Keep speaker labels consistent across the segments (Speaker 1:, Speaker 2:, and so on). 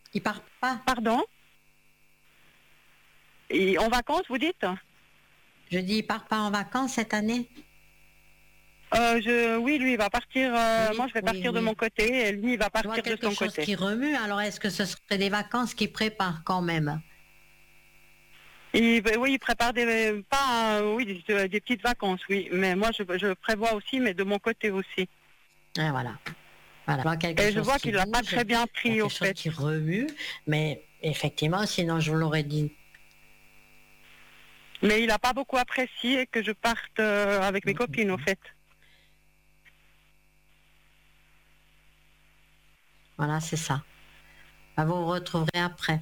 Speaker 1: Il part pas.
Speaker 2: Pardon? Et en vacances, vous dites?
Speaker 1: Je dis, il part pas en vacances cette année?
Speaker 2: Oui, lui, il va partir.
Speaker 1: Oui,
Speaker 2: Moi, je vais
Speaker 1: oui,
Speaker 2: partir de
Speaker 1: oui.
Speaker 2: mon côté et lui, il va
Speaker 1: Je vois
Speaker 2: partir de
Speaker 1: quelque
Speaker 2: son
Speaker 1: chose
Speaker 2: côté.
Speaker 1: qui remue, alors est-ce que ce serait des vacances qu'il prépare quand même?
Speaker 2: Oui, il prépare oui, des petites vacances, oui. Mais moi, je prévois aussi, mais de mon côté aussi.
Speaker 1: Ah, voilà. Voilà. Je vois quelque
Speaker 2: Et je
Speaker 1: chose
Speaker 2: vois
Speaker 1: qui
Speaker 2: qu'il l'a pas
Speaker 1: bouge,
Speaker 2: très bien
Speaker 1: il y a
Speaker 2: pris, au
Speaker 1: quelque chose
Speaker 2: fait.
Speaker 1: qui remue, mais effectivement, sinon je vous l'aurais dit.
Speaker 2: Mais il n'a pas beaucoup apprécié que je parte avec mes copines, au fait.
Speaker 1: Voilà, c'est ça. Ah, vous vous retrouverez après.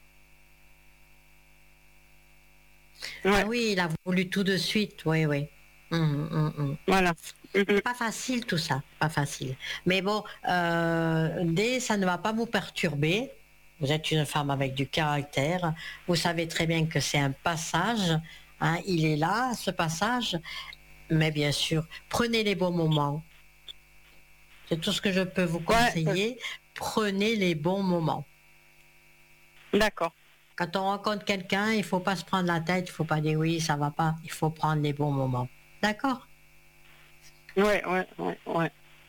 Speaker 1: Ah
Speaker 2: Ouais,
Speaker 1: oui, il a voulu tout de suite, oui, oui.
Speaker 2: voilà. Mhm.
Speaker 1: Pas facile tout ça, pas facile. Mais bon, ça ne va pas vous perturber. Vous êtes une femme avec du caractère. Vous savez très bien que c'est un passage. Hein, il est là, ce passage. Mais bien sûr, prenez les bons moments. C'est tout ce que je peux vous
Speaker 2: Ouais,
Speaker 1: conseiller. Prenez les bons moments.
Speaker 2: d'accord.
Speaker 1: Quand on rencontre quelqu'un, il faut pas se prendre la tête, il faut pas dire oui, ça va pas. Il faut prendre les bons moments. D'accord?
Speaker 2: Ouais, ouais, ouais, ouais.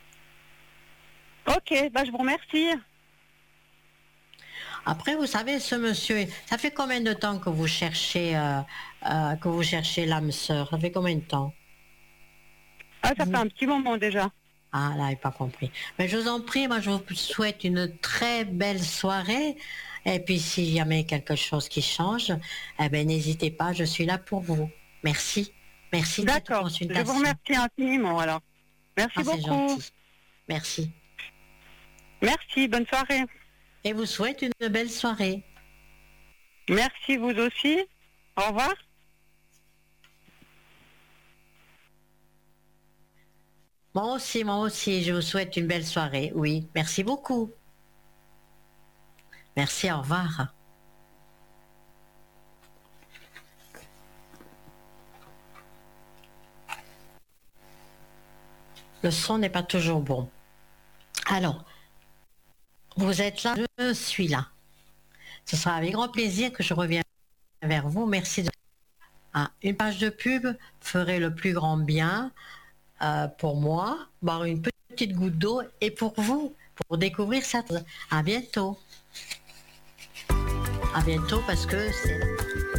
Speaker 2: Ok, bah je vous remercie.
Speaker 1: Après, vous savez, ce monsieur, ça fait combien de temps que vous cherchez l'âme sœur? Ça fait combien de temps?
Speaker 2: Ah, ça fait
Speaker 1: Vous?
Speaker 2: un petit moment déjà.
Speaker 1: Ah, là, j'ai pas compris. Mais je vous en prie, moi, je vous souhaite une très belle soirée. Et puis, s'il y a quelque chose qui change, eh ben, n'hésitez pas, je suis là pour vous. Merci. Merci de cette
Speaker 2: D'accord. Je vous
Speaker 1: consultation.
Speaker 2: remercie infiniment alors. Merci
Speaker 1: Ah, c'est
Speaker 2: beaucoup.
Speaker 1: gentil. Merci.
Speaker 2: Merci, bonne soirée.
Speaker 1: Et vous souhaite une belle soirée.
Speaker 2: Merci vous aussi. Au revoir.
Speaker 1: Moi aussi, je vous souhaite une belle soirée. Oui, merci beaucoup. Merci, au revoir. Le son n'est pas toujours bon. Alors, vous êtes là, je suis là. Ce sera avec grand plaisir que je reviens vers vous. Merci. Une page de pub ferait le plus grand bien pour moi, boire une petite goutte d'eau et pour vous, pour découvrir ça. À bientôt. À bientôt parce que c'est...